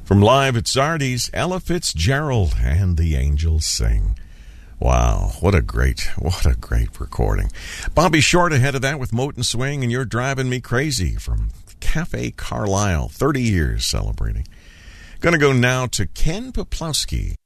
From Live at Zardy's, Ella Fitzgerald and the Angels Sing. Wow, what a great recording. Bobby Short ahead of that with Moat and Swing and You're Driving Me Crazy from Cafe Carlisle, 30 years celebrating. Going to go now to Ken Peplowski.